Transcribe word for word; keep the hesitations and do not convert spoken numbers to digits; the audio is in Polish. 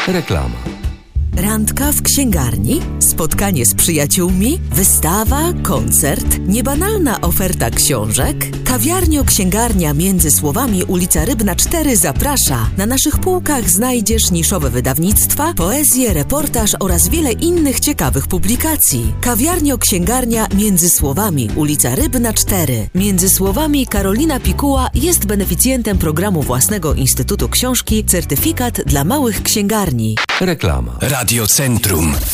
Reklama. Randka w księgarni? Spotkanie z przyjaciółmi? Wystawa? Koncert? Niebanalna oferta książek? Kawiarnio-księgarnia Między Słowami, ulica Rybna cztery zaprasza. Na naszych półkach znajdziesz niszowe wydawnictwa, poezję, reportaż oraz wiele innych ciekawych publikacji. Kawiarnio-księgarnia Między Słowami, ulica Rybna cztery. Między Słowami Karolina Pikuła jest beneficjentem programu własnego Instytutu Książki Certyfikat dla małych księgarni. Reklama. Radio Centrum.